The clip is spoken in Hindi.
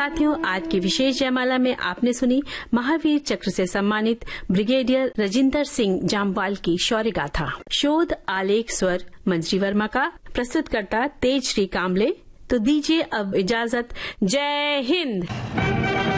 साथियों, आज की विशेष जयमाला में आपने सुनी महावीर चक्र से सम्मानित ब्रिगेडियर रजिंदर सिंह जामवाल की शौर्य गाथा। शोध आलेख स्वर मंजरी वर्मा का, प्रस्तुतकर्ता तेज श्री कामले। तो दीजिए अब इजाजत। जय हिंद।